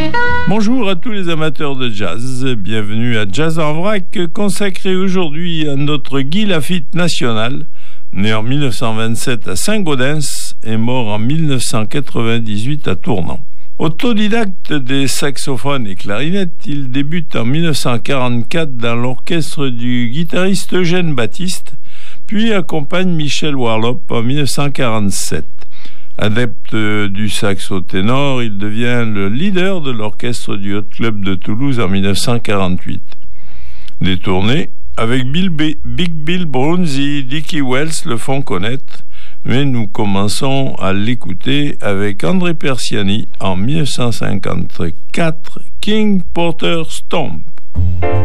Bonjour à tous les amateurs de jazz, bienvenue à Jazz en vrac, consacré aujourd'hui à notre Guy Lafitte national, né en 1927 à Saint-Gaudens et mort en 1998 à Tournan. Autodidacte des saxophones et clarinettes, il débute en 1944 dans l'orchestre du guitariste Eugène Baptiste, puis accompagne Michel Warlop en 1947. Adepte du saxo ténor, il devient le leader de l'orchestre du Hot Club de Toulouse en 1948. Des tournées avec Big Bill Broonzy, Dickie Wells le font connaître, mais nous commençons à l'écouter avec André Persiani en 1954, King Porter Stomp.